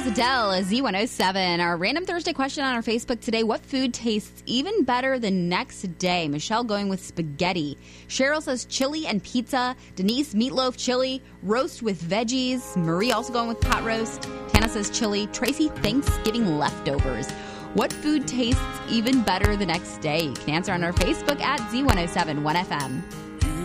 There's Adele, Z107. Our random Thursday question on our Facebook today. What food tastes even better the next day? Michelle going with spaghetti. Cheryl says chili and pizza. Denise, meatloaf, chili. Roast with veggies. Marie also going with pot roast. Tana says chili. Tracy, Thanksgiving leftovers. What food tastes even better the next day? You can answer on our Facebook at Z1071FM.